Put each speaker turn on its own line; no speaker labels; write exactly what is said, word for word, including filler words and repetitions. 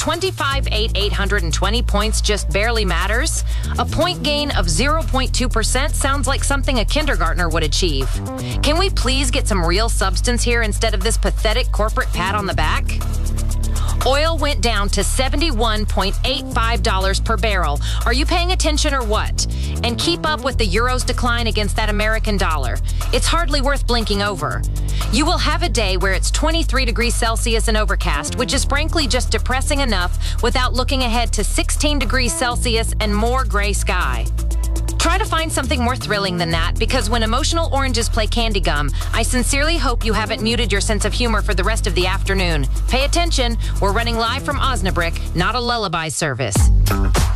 twenty-five, eight, eight hundred twenty points just barely matters, a point gain of zero point two percent sounds like something a kindergartner would achieve. Can we please get some real substance here instead of this pathetic corporate pat on the back? Oil went down to seventy-one point eight five dollars per barrel. Are you paying attention or what? And keep up with the euro's decline against that American dollar. It's hardly worth blinking over. You will have a day where it's twenty-three degrees Celsius and overcast, which is frankly just depressing enough without looking ahead to sixteen degrees Celsius and more gray sky. Try to find something more thrilling than that, because when emotional oranges play candy gum, I sincerely hope you haven't muted your sense of humor for the rest of the afternoon. Pay attention, we're running live from Osnabrick, not a lullaby service.